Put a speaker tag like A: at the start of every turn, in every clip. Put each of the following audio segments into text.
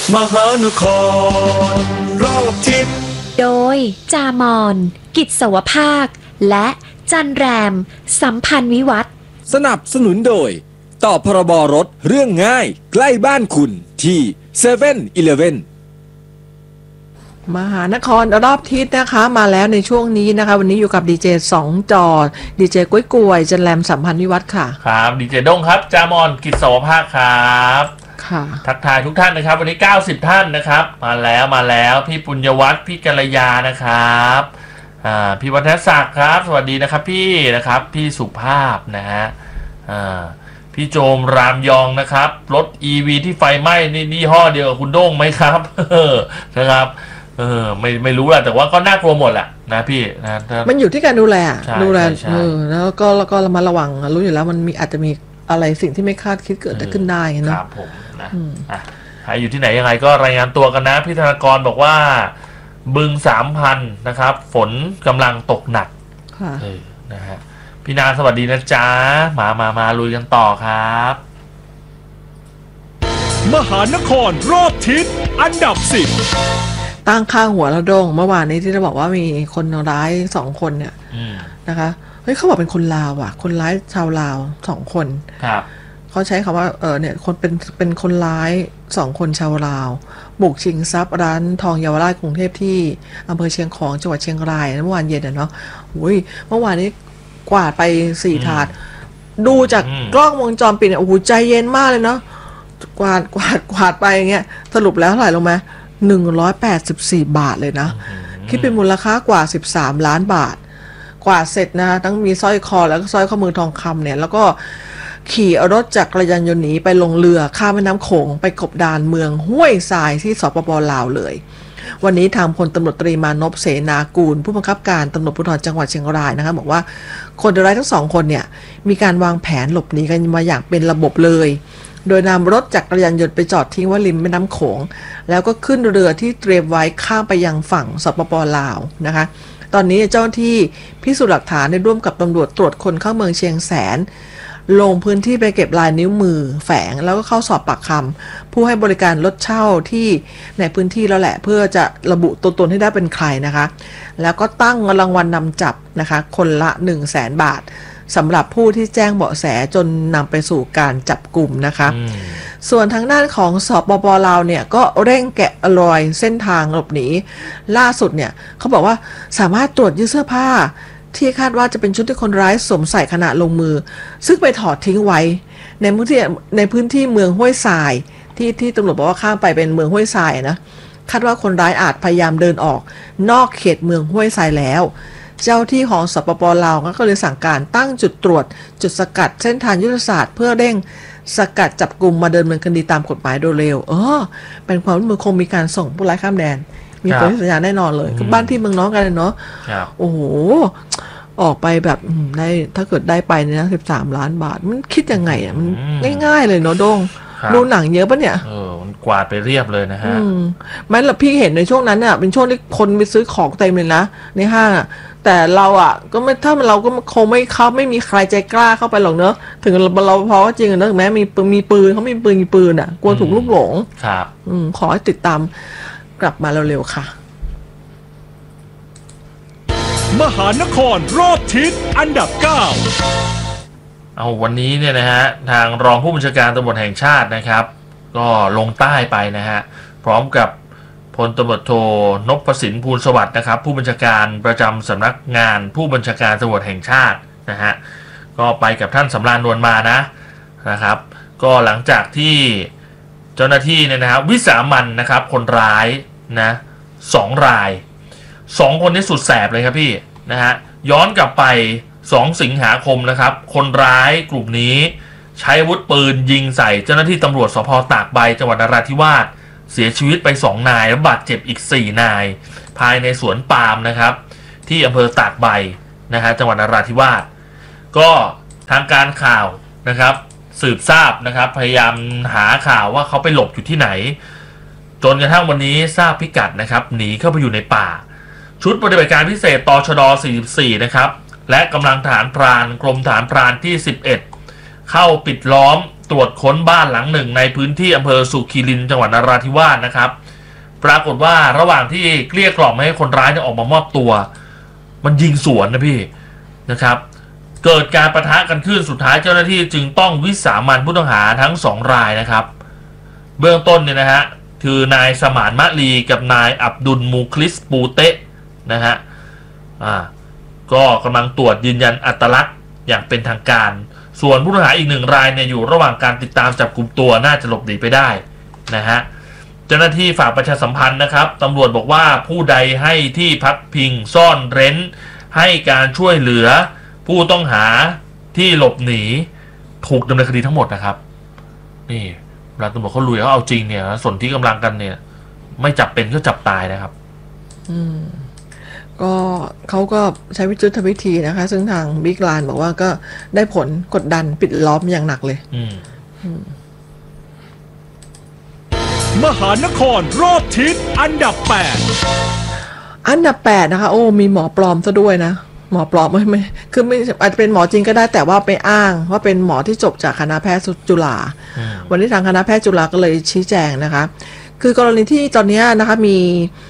A: มหานครรอบทิศ
B: โดยจามอนกิจสวภาคและจันแรมสัมพันธ์วิวัฒน์
C: สนับสนุนโดยต่อพรบรถเรื่องง่ายใกล้บ้านคุณที่7-Eleven
D: มหานครรอบทิศนะคะมาแล้วในช่วงนี้นะคะวันนี้อยู่กับดีเจ2 จอดีเจกุ้ยกวยจันแรมสัมพันธ์วิวัฒน์ค่ะ
E: ครับดีเจด้งครับจามอนกิจสวภาคครับ
D: ค่ะ
E: ทักทายทุกท่านนะครับวันนี้90ท่านนะครับมาแล้วพี่ปุญญวัฒน์พี่กัลยานะครับพี่วัฒนศักดิ์ครับสวัสดีนะครับพี่นะครับพี่สุภาพนะฮะพี่โจมรามยองนะครับรถ EV ที่ไฟไหม้นี่ยี่ห้อเดียวกับคุณโด้งไหมครับนะครับไม่รู้แหละแต่ว่าก็น่ากลัวหมดแหละนะพี่นะ
D: มันอยู่ที่การดูแลแล้วก็ระมัดระวังรู้อยู่แล้วมันมีอาจจะมีอะไรสิ่งที่ไม่คาดคิดเกิดขึ้นได้
E: นะครับผมนะใครอยู่ที่ไหนยังไงก็รายงานตัวกันนะพี่ธนากรบอกว่าบึง3,000นะครับฝนกำลังตกหนักนะฮะพี่นาสวัสดีนะจ๊ะมาลุยกันต่อครับ
A: มหานครรอบทิศอันดับ10
D: ตั้งค่าหัวแล้วโด่งเมื่อวานนี้ที่เราบอกว่ามีคนร้าย2 คนเนี่ยนะคะเฮ้ยเขาบอกเป็นคนลาวอ่ะคนร้ายชาวลาว2 คน
E: ครับ
D: เขาใช้คำว่าเนี่ยคนเป็นคนร้าย2 คนชาวลาวบุกชิงทรัพย์ร้านทองเยาวราชกรุงเทพที่อำเภอเชียงของจังหวัดเชียงรายเมื่อวานเย็นเนาะอุ้ยเมื่อวานนี้กวาดไป4 ถาดดูจากกล้องวงจรปิดเนี่ยโอ้โหใจเย็นมากเลยเนาะกวาดไปอย่างเงี้ยสรุปแล้วเท่าไหร่ลงมา184 บาทเลยนะคิดเป็นมูลค่ากว่า13 ล้านบาทกว่าเสร็จนะทั้งมีสร้อยคอแล้วก็สร้อยข้อมือทองคำเนี่ยแล้วก็ขี่รถจักรยานยนต์หนีไปลงเรือข้ามแม่น้ำโขงไปกบดานเมืองห้วยทรายที่สปป.ลาวเลยวันนี้ทางพลตำรวจตรีมานพเสนากูลผู้บังคับการตำรวจภูธรจังหวัดเชียงรายนะคะบอกว่าคนร้ายทั้ง2 คนเนี่ยมีการวางแผนหลบหนีกันมาอย่างเป็นระบบเลยโดยนำรถจักรยานยนต์ไปจอดทิ้งไว้ริมแม่น้ำโขงแล้วก็ขึ้นเรือที่เตรียมไว้ข้ามไปยังฝั่งสปป.ลาวนะคะตอนนี้เจ้าหน้าที่พิสูจน์หลักฐานได้ร่วมกับตำรวจตรวจคนเข้าเมืองเชียงแสนลงพื้นที่ไปเก็บลายนิ้วมือแฝงแล้วก็เข้าสอบปากคำผู้ให้บริการรถเช่าที่ในพื้นที่แล้วแหละเพื่อจะระบุตัวตนให้ได้เป็นใครนะคะแล้วก็ตั้งรางวัลนำจับนะคะคนละ 100,000 บาทสำหรับผู้ที่แจ้งเบาะแสจนนำไปสู่การจับกลุ่มนะคะส่วนทางด้านของสปป.ลาวเนี่ยก็เร่งแกะรอยเส้นทางหลบหนีล่าสุดเนี่ยเขาบอกว่าสามารถตรวจยึดเสื้อผ้าที่คาดว่าจะเป็นชุดที่คนร้ายสวมใส่ขณะลงมือซึ่งไปถอดทิ้งไว้ในพื้นที่เมืองห้วยทรายที่ตำรวจบอกว่าข้ามไปเป็นเมืองห้วยทรายนะคาดว่าคนร้ายอาจพยายามเดินออกนอกเขตเมืองห้วยทรายแล้วเจ้าที่ของสปป.ลาวก็เลยสั่งการตั้งจุดตรวจจุดสกัดเส้นทางยุทธศาสตร์เพื่อเร่งสกัดจับกลุ่มมาเดินเมืองคดีตามกฎหมายโดยเร็วเป็นความร่วมมือคงมีการส่งผู้ร้ายข้ามแดนมีผลสัญญาแน่นอนเลยคือบ้านพี่เมืองน้องกันเลยเนาะโอ้โหออกไปแบบได้ถ้าเกิดได้ไปเนี่ยนะ13 ล้านบาทมันคิดยังไงอ่ะมันง่ายๆเลยเนาะโดงดูหนังเยอะปะเนี่ย
E: มันกวาดไปเรียบเลยนะฮะ
D: มันละพี่เห็นในช่วงนั้นเนี่ยเป็นช่วงที่คนไปซื้อของเต็มเลยนะในห้างแต่เราอ่ะก็ไม่ถ้าเราก็คงไม่มีใครใจกล้าเข้าไปหรอกเนอะถึงเราพอจริงนะถึงแม้มีปืนเขามีปืนอ่ะกลัวถูกลูกหลง
E: ครับ
D: ขอให้ติดตามกลับมาเร็วๆค่ะ
A: มหานครรอบทิศอันดับ9
E: เอาวันนี้เนี่ยนะฮะทางรองผู้บัญชาการตำรวจแห่งชาตินะครับก็ลงใต้ไปนะฮะพร้อมกับพลตำรวจโทนพสินภูลสวัสดิ์นะครับผู้บัญชาการประจำสำนักงานผู้บัญชาการตำรวจแห่งชาตินะฮะก็ไปกับท่านสำราญนวลมานะครับก็หลังจากที่เจ้าหน้าที่เนี่ยนะครับวิสามันนะครับคนร้ายนะ2 ราย2 คนนี้สุดแสบเลยครับพี่นะฮะย้อนกลับไป2 สิงหาคมนะครับคนร้ายกลุ่มนี้ใช้อาวุธปืนยิงใส่เจ้าหน้าที่ตำรวจสภ.ตากใบจังหวัดนราธิวาสเสียชีวิตไป2 นายและบาดเจ็บอีก4 นายภายในสวนปาล์มนะครับที่อำเภอตากใบนะฮะจังหวัดนราธิวาสก็ทางการข่าวนะครับสืบทราบนะครับพยายามหาข่าวว่าเขาไปหลบอยู่ที่ไหนจนกระทั่งวันนี้ทราบพิกัดนะครับหนีเข้าไปอยู่ในป่าชุดปฏิบัติการพิเศษตชด44นะครับและกำลังทหารพรานกรมทหารพรานที่11เข้าปิดล้อมตรวจค้นบ้านหลังหนึ่งในพื้นที่อำเภอสุขีรินจังหวัดนราธิวาสนะครับปรากฏว่าระหว่างที่เกลี้ยกล่อมให้คนร้ายเนี่ยออกมามอบตัวมันยิงสวนนะพี่นะครับเกิดการปะทะกันขึ้นสุดท้ายเจ้าหน้าที่จึงต้องวิสามันผู้ต้องหาทั้ง2รายนะครับเบื้องต้นเนี่ยนะฮะคือนายสมานมะลีกับนายอับดุลมูคลิสปูเตะนะฮะก็กำลังตรวจยืนยันอัตลักษณ์อย่างเป็นทางการส่วนผู้ต้องหาอีก1รายเนี่ยอยู่ระหว่างการติดตามจับกุมตัวน่าจะหลบหนีไปได้นะฮะเจ้าหน้าที่ฝ่ายประชาสัมพันธ์นะครับตำรวจบอกว่าผู้ใดให้ที่พักพิงซ่อนเร้นให้การช่วยเหลือผู้ต้องหาที่หลบหนีถูกดำเนินคดีทั้งหมดนะครับนี่เวลาตำรวจเขาลุยเขาเอาจริงเนี่ยส่วนที่กำลังกันเนี่ยไม่จับเป็นก็จับตายนะครับ
D: ก็เขาก็ใช้ยุทธวิธีนะคะซึ่งทางบิ๊กไลน์บอกว่าก็ได้ผลกดดันปิดล้อมอย่างหนักเลย
A: มหานครรอบทิศอันดับ
D: 8นะคะโอ้มีหมอปลอมซะด้วยนะหมอปลอมไม่คือไม่อาจจะเป็นหมอจริงก็ได้แต่ว่าไปอ้างว่าเป็นหมอที่จบจากคณะแพทย์จุฬาวันนี้ทางคณะแพทย์จุฬาก็เลยชี้แจงนะคะคือกรณีที่ตอนนี้นะคะมี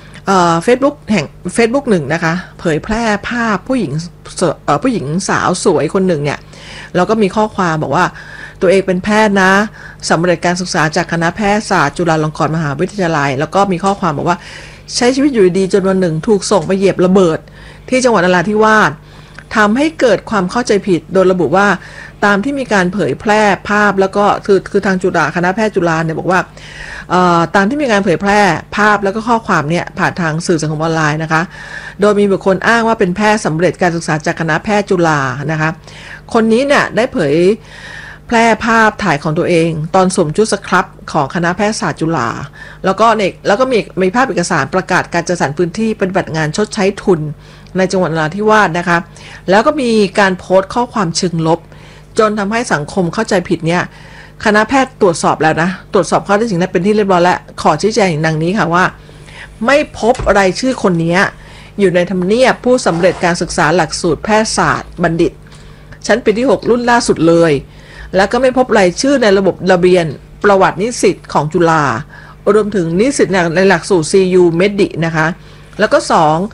D: Facebook หนึ่งนะคะเผยแพร่ภาพผู้หญิงสาวสวยคนหนึ่งเนี่ยแล้วก็มีข้อความบอกว่าตัวเองเป็นแพทย์นะสำเร็จการศึกษาจากคณะแพทยศาสตร์จุฬาลงกรณ์มหาวิทยาลัยแล้วก็มีข้อความบอกว่าใช้ชีวิตอยู่ดีจนวันหนึ่งถูกส่งไปเหยียบระเบิดที่จังหวัดนราธิวาสทำให้เกิดความเข้าใจผิดโดยระบุว่าตามที่มีการเผยแพร่ภาพแล้วก็คือทางจุฬาคณะแพทย์จุฬาเนี่ยบอกว่าตามที่มีการเผยแพร่ภาพแล้วก็ข้อความเนี่ยผ่านทางสื่อสังคมออนไลน์นะคะโดยมีบุคคลอ้างว่าเป็นแพทย์สำเร็จการศึกษาจากคณะแพทย์จุฬานะคะคนนี้เนี่ยได้เผยแพร่ภาพถ่ายของตัวเองตอนสวมชุดสครับของคณะแพทยศาสตร์จุฬาแล้วก็มีภาพเอกสารประกาศการจัดสรรพื้นที่ปฏิบัติงานชดใช้ทุนในจังหวัดนราธิวาสนะคะแล้วก็มีการโพสต์ข้อความเชิงลบจนทำให้สังคมเข้าใจผิดเนี่ยคณะแพทย์ตรวจสอบแล้วนะตรวจสอบข้อเท็จจริงนั้นเป็นที่เรียบร้อยแล้วขอชี้แจงอย่างดังนี้ค่ะว่าไม่พบรายชื่อคนนี้อยู่ในทำเนียบผู้สำเร็จการศึกษาหลักสูตรแพทยศาสตร์บัณฑิตชั้นปีที่6รุ่นล่าสุดเลยแล้วก็ไม่พบรายชื่อในระบบระเบียนประวัตินิสิตของจุฬารวมถึงนิสิตในหลักสูตร CU Medi นะคะแล้วก็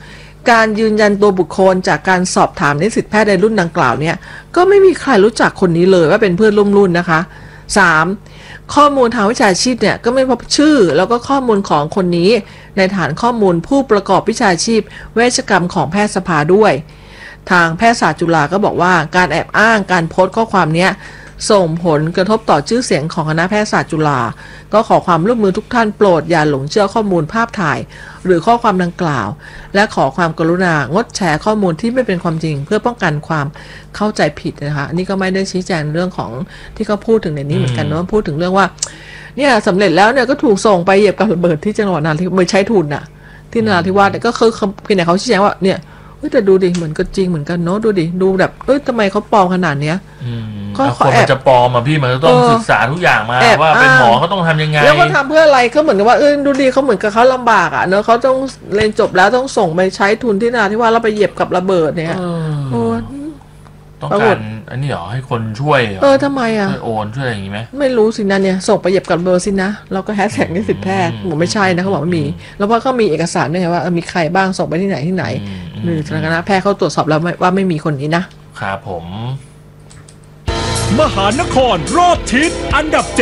D: 2การยืนยันตัวบุคคลจากการสอบถามนิสิตแพทย์ในรุ่นดังกล่าวเนี่ยก็ไม่มีใครรู้จักคนนี้เลยว่าเป็นเพื่อนร่วมรุ่นนะคะ3ข้อมูลทางวิชาชีพเนี่ยก็ไม่พบชื่อแล้วก็ข้อมูลของคนนี้ในฐานข้อมูลผู้ประกอบวิชาชีพเวชกรรมของแพทยสภาด้วยทางแพทยศาสตร์จุฬาก็บอกว่าการแอบอ้างการโพสต์ข้อความเนี้ยส่งผลกระทบต่อชื่อเสียงของคณะแพทยศาสตร์จุฬาก็ขอความร่วมมือทุกท่านโปรดอย่าหลงเชื่อข้อมูลภาพถ่ายหรือข้อความดังกล่าวและขอความกรุณางดแชร์ข้อมูลที่ไม่เป็นความจริงเพื่อป้องกันความเข้าใจผิดนะคะนี่ก็ไม่ได้ชี้แจงเรื่องของที่เขาพูดถึงในนี้เหมือนกันนะพูดถึงเรื่องว่าเนี่ยสำเร็จแล้วเนี่ยก็ถูกส่งไปเหยียบกับระเบิดที่จังหวัดนราธิวาสไม่ใช้ทุนน่ะที่นราธิวาสเนี่ยก็คือเพียงแต่เขาชี้แจงว่าเนี่ยแต่ดูดิเหมือนก็จริงเหมือนกันเนาะดูดิดูแบบทำไมเขาปลอมขนาดเนี้ย
E: คนมันจะปลอมอ่ะพี่มันก็ต้องศึกษาทุกอย่างมาว่าเป็นหมอเขาต้องทำยังไง
D: แล้วก็ทำเพื่ออะไรก็เหมือนกับว่าดูดิเขาเหมือนกับเขาลำบากอ่ะเนอะเขาต้องเรียนจบแล้วต้องส่งไปใช้ทุนที่นราธิวาสแล้วไปเหยียบกับระเบิดเนี่ย
E: ต้องการอันนี้เหรอให้คนช่วย
D: ทำไมอ่ะ
E: ช่วยโอนช่วยอย่างงี้ไหม
D: ไม่รู้สินะเนี่ยส่งไปเหยียบกับระเบิดสินะเราก็แฮชแท็กนิสิตแพทย์ผมไม่ใช่นะเขาบอกว่ามีแล้วว่าก็มีเอกสารด้วยไงว่ามีใครบ้างส่งไปที่ไหนหรือคณะแพทย์เขาตรวจสอบแล้วว่าไม่มีคนนี้
E: นะครับผม
A: มหานครรอบทิศอันดับ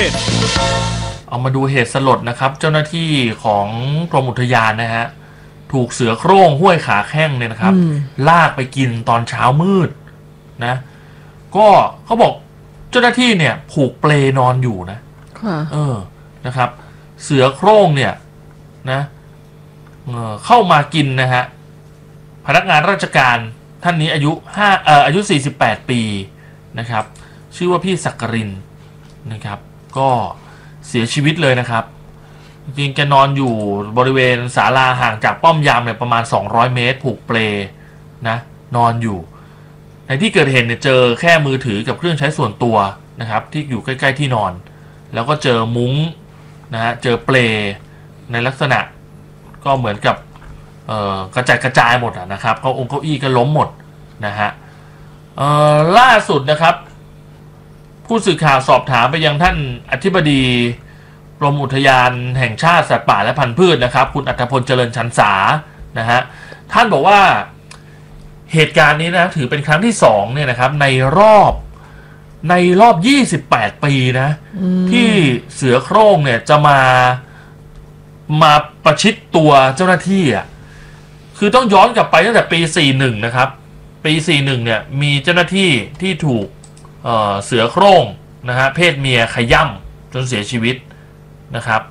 E: 7เอามาดูเหตุสลดนะครับเจ้าหน้าที่ของกรมอุทยานนะฮะถูกเสือโคร่งห้วยขาแข้งเนี่ยนะครับลากไปกินตอนเช้ามืดนะก็เขาบอกเจ้าหน้าที่เนี่ยผูกเปลนอนอยู่นะนะครับเสือโคร่งเนี่ยนะเข้ามากินนะฮะพนักงานราชการท่านนี้อายุ48ปีนะครับชื่อว่าพี่ศักรินนะครับก็เสียชีวิตเลยนะครับจริงๆแกนอนอยู่บริเวณศาลาห่างจากป้อมยามเนี่ยประมาณ200เมตรผูกเปลนะนอนอยู่ในที่เกิดเหตุเนี่ยเจอแค่มือถือกับเครื่องใช้ส่วนตัวนะครับที่อยู่ใกล้ๆที่นอนแล้วก็เจอมุ้งนะฮะเจอเปลในลักษณะก็เหมือนกับกระจายหมดนะครับเก้าอี้ก็ล้มหมดนะฮะล่าสุดนะครับผผู้สื่อข่าวสอบถามไปยังท่านอธิบดีกรมอุทยานแห่งชาติสัตว์ป่าและพันธุ์พืชนะครับคุณอัฏฐพลเจริญชันษานะฮะท่านบอกว่าเหตุการณ์นี้นะถือเป็นครั้งที่2เนี่ยนะครับในรอบ28 ปีนะที่เสือโคร่งเนี่ยจะมาประชิดตัวเจ้าหน้าที่อ่ะคือต้องย้อนกลับไปตั้งแต่ปี41นะครับปี41เนี่ยมีเจ้าหน้าที่ที่ถูกเสือโคร่งนะฮะเพศเมียขย่ำจนเสียชีวิตนะครับ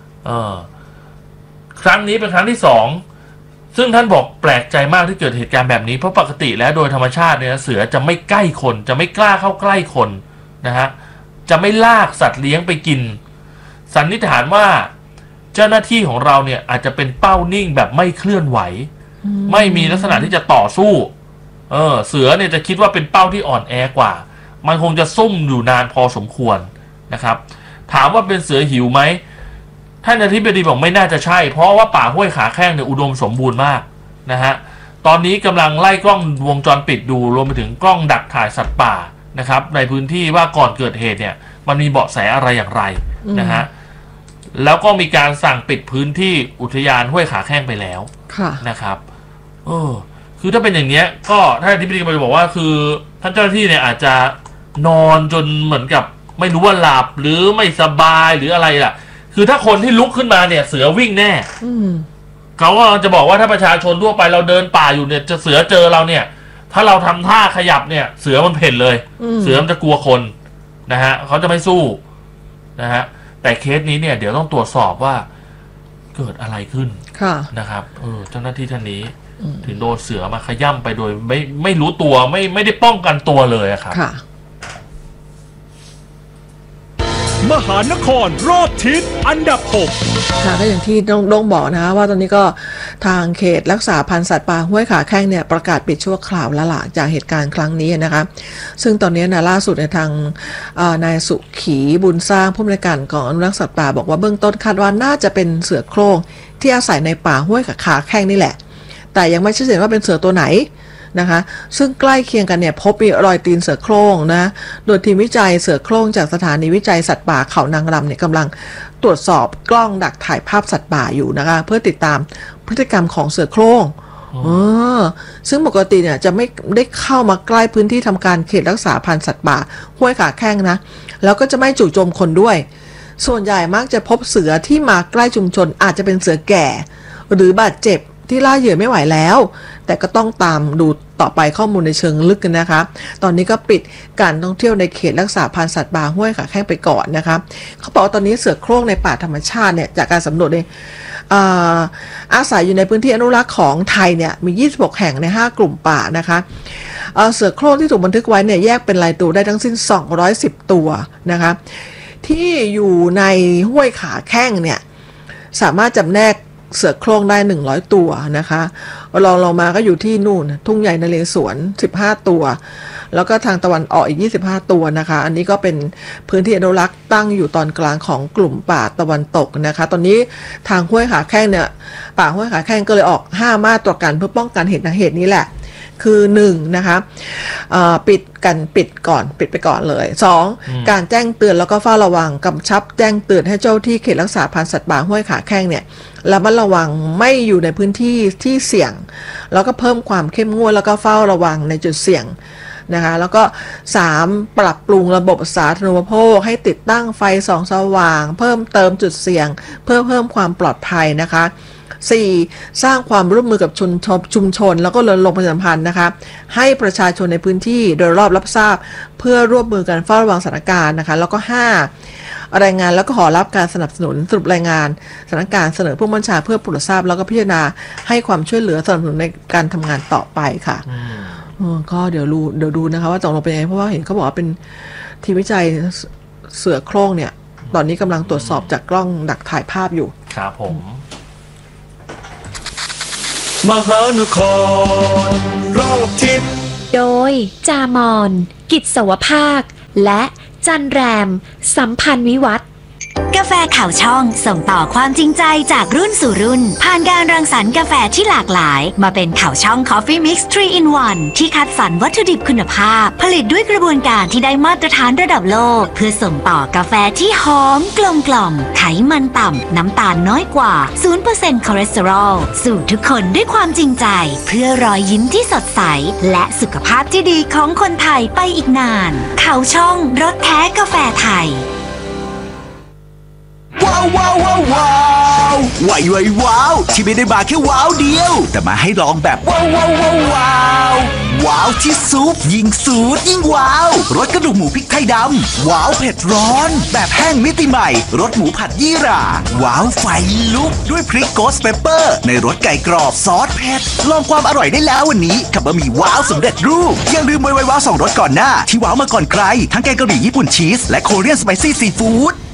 E: ครั้งนี้เป็นครั้งที่2ซึ่งท่านบอกแปลกใจมากที่เกิดเหตุการณ์แบบนี้เพราะปกติแล้วโดยธรรมชาติเนี่ยเสือจะไม่ใกล้คนจะไม่กล้าเข้าใกล้คนนะฮะจะไม่ลากสัตว์เลี้ยงไปกินสันนิษฐานว่าเจ้าหน้าที่ของเราเนี่ยอาจจะเป็นเป้านิ่งแบบไม่เคลื่อนไหวไม่มีลักษณะที่จะต่อสู้เสือเนี่ยจะคิดว่าเป็นเป้าที่อ่อนแอกว่ามันคงจะซุ่มอยู่นานพอสมควรนะครับถามว่าเป็นเสือหิวไหมท่านอธิบดีบอกไม่น่าจะใช่เพราะว่าป่าห้วยขาแข้งเนี่ยอุดมสมบูรณ์มากนะฮะตอนนี้กำลังไล่กล้องวงจรปิดดูรวมไปถึงกล้องดักถ่ายสัตว์ป่านะครับในพื้นที่ว่าก่อนเกิดเหตุเนี่ยมันมีเบาะแสอะไรอย่างไรนะฮะแล้วก็มีการสั่งปิดพื้นที่อุทยานห้วยขาแข้งไปแล้วนะครับคือถ้าเป็นอย่างนี้ก็ท่านอธิบดีก็จะบอกว่าคือท่านเจ้าหน้าที่เนี่ยอาจจะนอนจนเหมือนกับไม่รู้ว่าหลับหรือไม่สบายหรืออะไรล่ะคือถ้าคนที่ลุกขึ้นมาเนี่ยเสือวิ่งแน่เขาก็จะบอกว่าถ้าประชาชนทั่วไปเราเดินป่าอยู่เนี่ยจะเสือเจอเราเนี่ยถ้าเราทำท่าขยับเนี่ยเสือมันเพ่นเลยเสือมันจะกลัวคนนะฮะเขาจะไม่สู้นะฮะแต่เคสนี้เนี่ยเดี๋ยวต้องตรวจสอบว่าเกิดอะไรขึ้นนะครับเจ้าหน้าที่ท่านนี้ถึงโดนเสือมาขย่ำไปโดยไม่รู้ตัวไม่ได้ป้องกันตัวเลยครับ
A: มหานครรอบทิศอันดับ6
D: ค่ะก็อย่างที่น้องบอกนะคะว่าตอนนี้ก็ทางเขตรักษาพันธุ์สัตว์ป่าห้วยขาแข้งเนี่ยประกาศปิดชั่วคราวแล้วล่ะจากเหตุการณ์ครั้งนี้นะคะซึ่งตอนนี้นะล่าสุดในทางนายสุขีบุญสร้างผู้อำนวยการกองอนุรักษ์สัตว์ป่าบอกว่าเบื้องต้นคาดว่าน่าจะเป็นเสือโคร่งที่อาศัยในป่าห้วยขาแข้งนี่แหละแต่ยังไม่ชัดเจนว่าเป็นเสือตัวไหนนะคะซึ่งใกล้เคียงกันเนี่ยพบมีรอยตีนเสือโคร่งนะโดยทีมวิจัยเสือโคร่งจากสถานีวิจัยสัตว์ป่าเขานางรำเนี่ยกำลังตรวจสอบกล้องดักถ่ายภาพสัตว์ป่าอยู่นะคะเพื่อติดตามพฤติกรรมของเสือโคร่งซึ่งปกติเนี่ยจะไม่ได้เข้ามาใกล้พื้นที่ทำการเขตรักษาพันธุ์สัตว์ป่าห้วยขาแข้งนะแล้วก็จะไม่จู่โจมคนด้วยส่วนใหญ่มักจะพบเสือที่มาใกล้ชุมชนอาจจะเป็นเสือแก่หรือบาดเจ็บที่ล่าเหยื่อไม่ไหวแล้วแต่ก็ต้องตามดูต่อไปข้อมูลในเชิงลึกกันนะคะตอนนี้ก็ปิดการท่องเที่ยวในเขตรักษาพันธุ์สัตว์ป่าห้วยขาแข้งไปก่อนนะคะเขาบอกว่าตอนนี้เสือโคร่งในป่าธรรมชาติเนี่ยจากการสำรวจเนี่ยอาศัยอยู่ในพื้นที่อนุรักษ์ของไทยเนี่ยมี26แห่งใน5กลุ่มป่านะคะเสือโคร่งที่ถูกบันทึกไว้เนี่ยแยกเป็นรายตัวได้ทั้งสิ้น210ตัวนะคะที่อยู่ในห้วยขาแข้งเนี่ยสามารถจำแนกเสือโคร่งได้100ตัวนะคะลงมาก็อยู่ที่นู่นทุ่งใหญ่นเรศวร15ตัวแล้วก็ทางตะวันออกอีก25ตัวนะคะอันนี้ก็เป็นพื้นที่อนุรักษ์ตั้งอยู่ตอนกลางของกลุ่มป่าตะวันตกนะคะตอนนี้ทางห้วยขาแข้งเนี่ยป่าห้วยขาแข้งก็เลยออก5มาตรการเพื่อป้องกันเหตุนี้แหละคือ1นะคะปิดไปก่อนเลย2การแจ้งเตือนแล้วก็เฝ้าระวังกำชับแจ้งเตือนให้เจ้าที่เขตรักษาพันธุ์สัตว์ป่าห้วยขาแข้งเนี่ยระมัดระวังไม่อยู่ในพื้นที่ที่เสี่ยงแล้วก็เพิ่มความเข้มงวดแล้วก็เฝ้าระวังในจุดเสี่ยงนะคะแล้วก็3ปรับปรุงระบบสาธารณูปโภคให้ติดตั้งไฟส่องสว่างเพิ่มเติมจุดเสี่ยงเพื่อเพิ่มความปลอดภัยนะคะ4สร้างความร่วมมือกับชุมชนแล้วก็ลงประชาสัมพันธ์นะคะให้ประชาชนในพื้นที่โดยรอบรับทราบเพื่อร่วมมือกันเฝ้าระวังสถานการณ์นะคะแล้วก็5รายงานแล้วก็ขอรับการสนับสนุนสรุปรายงานสถานการณ์เสนอผู้บัญชาเพื่อโปรดทราบแล้วก็พิจารณาให้ความช่วยเหลือสนับสนุนในการทำงานต่อไปค่ะก็เดี๋ยวดูนะคะว่าตกลงเป็นยังไงเพราะว่าเห็นเขาบอกว่าเป็นทีมวิจัยเสือโคร่งเนี่ยตอนนี้กำลังตรวจสอบจากกล้องดักถ่ายภาพอยู่
E: ครับผม
A: มหานครรอบทิศ
B: โดยจามอน กิจสวภาคและจันแรมสัมพันธ์วิวัฒน์
F: กาแฟเขาช่องส่งต่อความจริงใจจากรุ่นสู่รุ่นผ่านการรังสรรค์กาแฟที่หลากหลายมาเป็นเขาช่อง Coffee Mix 3 in 1 ที่คัดสรรวัตถุดิบคุณภาพผลิตด้วยกระบวนการที่ได้มาตรฐานระดับโลกเพื่อส่งต่อกาแฟที่หอมกลมกล่อมไขมันต่ำน้ำตาลน้อยกว่า 0% คอเลสเตอรอลสู่ทุกคนด้วยความจริงใจเพื่อรอยยิ้มที่สดใสและสุขภาพที่ดีของคนไทยไปอีกนานเขาช่องรสแท้กาแฟไทย
G: ว้าวว้าวว้าวว้าวว้าวที่ไม่ได้มาแค่ว้าวเดียวแต่มาให้ลองแบบว้าวว้าวว้าวว้าวที่ซุปยิ่งสูตรยิ่งว้าวรสกระดูกหมูพริกไทยดำว้าวเผ็ดร้อนแบบแห้งมิติใหม่รสหมูผัดยี่หร่าว้าวไฟลุกด้วยพริกโกสเปปเปอร์ในรสไก่กรอบซอสเผ็ดลองความอร่อยได้แล้ววันนี้กับบะหมี่ว้าวสำเร็จรูปอย่าลืมว้าว2รสก่อนหน้าที่ว้าวมาก่อนใครทั้งแกงกะหรี่ญี่ปุ่นชีสและโคเรียนสไปซี่ซีฟู้ด